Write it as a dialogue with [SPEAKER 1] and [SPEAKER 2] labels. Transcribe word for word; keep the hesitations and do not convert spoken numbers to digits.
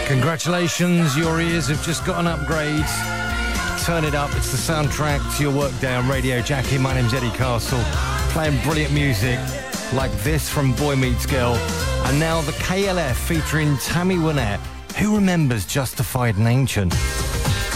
[SPEAKER 1] Congratulations, your ears have just got an upgrade. Turn it up, it's the soundtrack to your workday on Radio Jackie. My name's Eddie Castle, playing brilliant music like this from Boy Meets Girl. And now the K L F featuring Tammy Wynette. Who remembers Justified and Ancient?